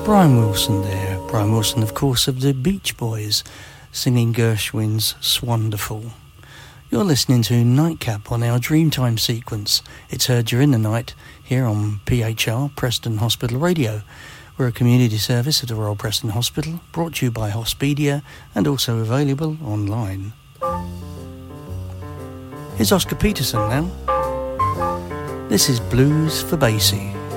Brian Wilson there. Brian Wilson, of course, of the Beach Boys, singing Gershwin's Swanderful. You're listening to Nightcap on our Dreamtime sequence. It's heard during the night here on PHR, Preston Hospital Radio. We're a community service of the Royal Preston Hospital, brought to you by Hospedia and also available online. Here's Oscar Peterson now. This is Blues for Basie.